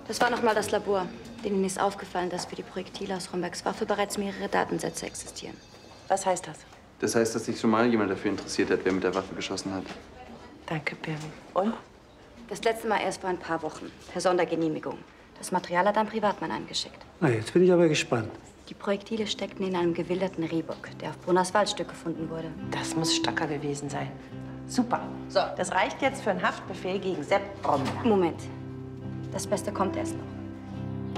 Das war nochmal das Labor. Denen ist aufgefallen, dass für die Projektile aus Rombergs Waffe bereits mehrere Datensätze existieren. Was heißt das? Das heißt, dass sich schon mal jemand dafür interessiert hat, wer mit der Waffe geschossen hat. Danke, Birgit. Und? Das letzte Mal erst vor ein paar Wochen. Per Sondergenehmigung. Das Material hat ein Privatmann eingeschickt. Na, jetzt bin ich aber gespannt. Die Projektile steckten in einem gewilderten Rehbock, der auf Brunners Waldstück gefunden wurde. Das muss Stacker gewesen sein. Super. So, das reicht jetzt für einen Haftbefehl gegen Sepp Bromberg. Moment. Das Beste kommt erst noch.